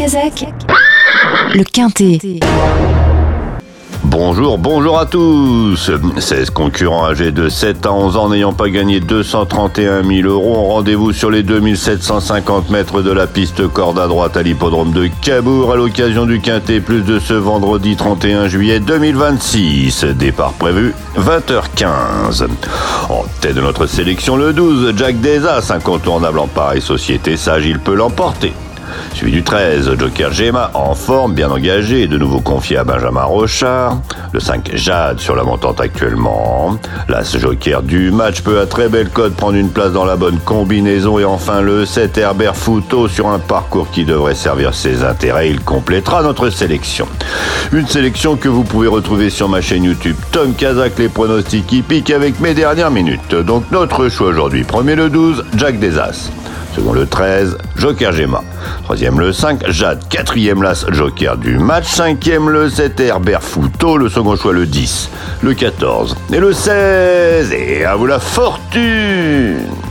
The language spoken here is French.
Kazakh, le Quintet. Bonjour à tous. 16 concurrents âgés de 7 à 11 ans n'ayant pas gagné 231 000 € ont rendez-vous sur les 2750 mètres de la piste corde à droite à l'hippodrome de Cabourg à l'occasion du Quintet Plus de ce vendredi 31 juillet 2026. Départ prévu 20h15. En tête de notre sélection, le 12, Jack des As, incontournable en pareille société, sage, il peut l'emporter. Suivi du 13, Joker Gemma, en forme, bien engagé et de nouveau confié à Benjamin Rochard. Le 5, Jade, sur la montante actuellement. L'As Joker du match peut à très belle cote prendre une place dans la bonne combinaison. Et enfin le 7, Herbert Fouteau, sur un parcours qui devrait servir ses intérêts. Il complétera notre sélection. Une sélection que vous pouvez retrouver sur ma chaîne YouTube Tom Kazakh, les pronostics hippiques avec mes dernières minutes. Donc notre choix aujourd'hui, premier le 12, Jack des As. Second le 13, Joker Gemma. Troisième le 5, Jade. Quatrième l'As Joker du match. Cinquième le 7, Herbert Fouteau. Le second choix le 10, le 14 et le 16. Et à vous la fortune!